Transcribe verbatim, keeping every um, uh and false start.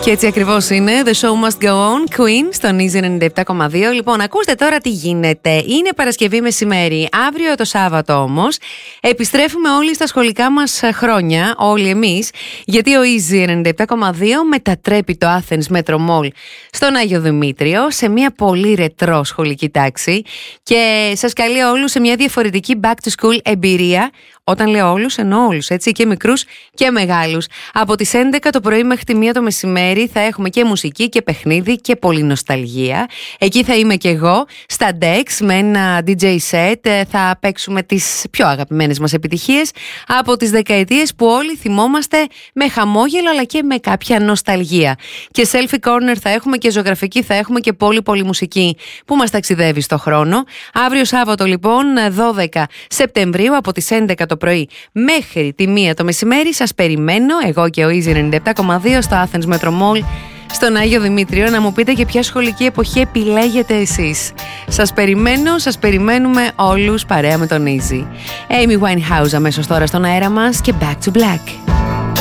Και έτσι ακριβώς είναι. The show must go on. Queen στον Easy ενενήντα επτά κόμμα δύο. Λοιπόν, ακούστε τώρα τι γίνεται. Είναι Παρασκευή μεσημέρι. Αύριο το Σάββατο όμως επιστρέφουμε όλοι στα σχολικά μας χρόνια. Όλοι εμείς. Γιατί ο Easy ενενήντα επτά κόμμα δύο μετατρέπει το Athens Metro Mall στον Άγιο Δημήτριο σε μια πολύ ρετρό σχολική τάξη. Και σας καλεί όλους σε μια διαφορετική back to school εμπειρία. Όταν λέω όλους, εννοώ όλους, έτσι, και μικρούς και μεγάλους. Από τις έντεκα το πρωί μέχρι τη μία το μεσημέρι θα έχουμε και μουσική και παιχνίδι και πολύ νοσταλγία. Εκεί θα είμαι και εγώ, στα Dex, με ένα ντι τζέι set. Θα παίξουμε τις πιο αγαπημένες μας επιτυχίες από τις δεκαετίες που όλοι θυμόμαστε με χαμόγελο αλλά και με κάποια νοσταλγία. Και selfie corner θα έχουμε και ζωγραφική θα έχουμε και πολύ πολύ μουσική που μας ταξιδεύει στο χρόνο. Αύριο Σάββατο λοιπόν, δώδεκα Σεπτεμβρίου, από τις έντεκα το πρωί μέχρι τη μία το μεσημέρι σας περιμένω, εγώ και ο Easy ενενήντα επτά κόμμα δύο στο Athens Metro Mall στον Άγιο Δημήτριο, να μου πείτε για ποια σχολική εποχή επιλέγετε εσείς. Σας περιμένω, σας περιμένουμε όλους παρέα με τον Easy. Amy Winehouse αμέσως τώρα στον αέρα μας και Back to Black.